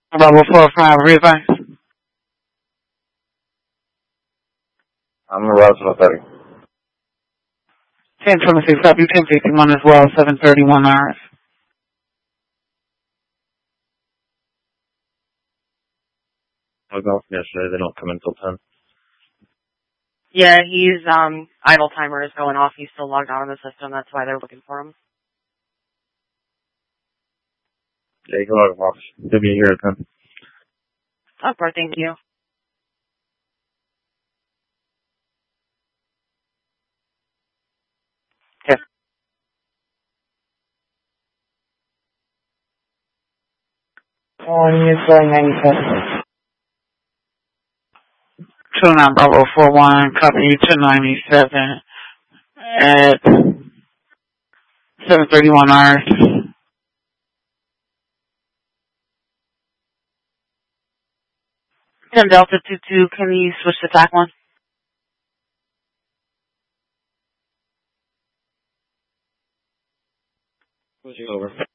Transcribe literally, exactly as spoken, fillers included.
Bravo four five, readvice. I'm in Roswell thirty. ten twenty-six, copy ten fifty-one as well, seven thirty-one hours. I was off yesterday. They don't come until ten. Yeah, he's, um, idle timer is going off. He's still logged out on the system. That's why they're looking for him. Yeah, you can log him off. He'll be here at ten. Okay, thank you. Yes. On is ninety-seven. Two nine Bravo four one, copy two ninety-seven at seven thirty-one hours. ten Delta two two, can you switch to TAC one? Switching over.